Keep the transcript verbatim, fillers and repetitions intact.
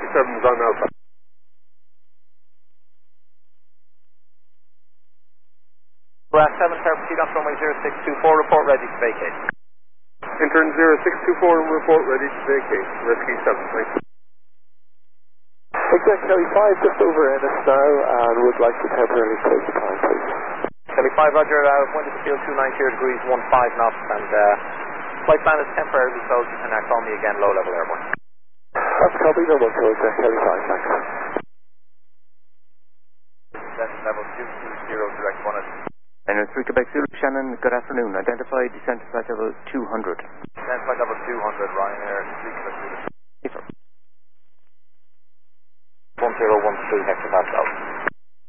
seven's on Alpha. Last seven, proceed on runway zero six two four, report ready to vacate. Intern zero six two four, report ready to vacate. Rescue seven, thanks. Exec Kelly five, just over Ennis now, and would like to temporarily close the time, please. Kelly five, roger, uh, wind at the field two nine zero degrees, one five knots, and uh, flight plan is temporarily closed, and uh, call me again, low level airborne. That's copy, no one close, Exec Kelly five, thanks. Then level two two zero, direct one at And three Quebec Zulu, Shannon, good afternoon. Identify descent to flight level two hundred. Descent flight level two hundred, Ryanair, three Quebec Zulu. Yes, sir. one zero one three hectopascal.